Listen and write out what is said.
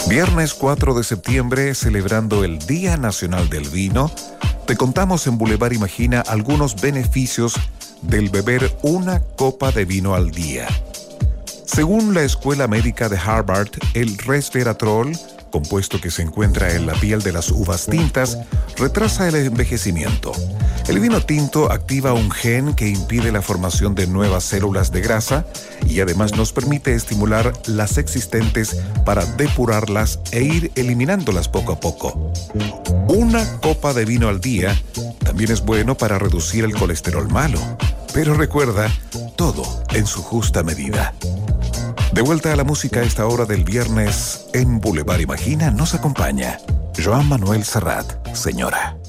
Viernes 4 de septiembre, celebrando el Día Nacional del Vino, te contamos en Boulevard Imagina algunos beneficios del beber una copa de vino al día. Según la Escuela Médica de Harvard, el resveratrol, compuesto que se encuentra en la piel de las uvas tintas, retrasa el envejecimiento. El vino tinto activa un gen que impide la formación de nuevas células de grasa y además nos permite estimular las existentes para depurarlas e ir eliminándolas poco a poco. Una copa de vino al día también es bueno para reducir el colesterol malo, pero recuerda, todo en su justa medida. De vuelta a la música a esta hora del viernes en Boulevard Imagina nos acompaña Joan Manuel Serrat, señora.